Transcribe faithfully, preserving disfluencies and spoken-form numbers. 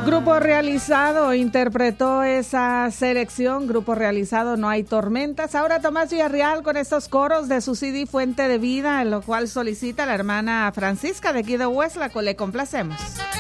Grupo Realizado interpretó esa selección. Grupo Realizado, No hay tormentas. Ahora Tomás Villarreal con estos coros de su C D Fuente de Vida, en lo cual solicita la hermana Francisca de aquí de Hueslaco. Le complacemos.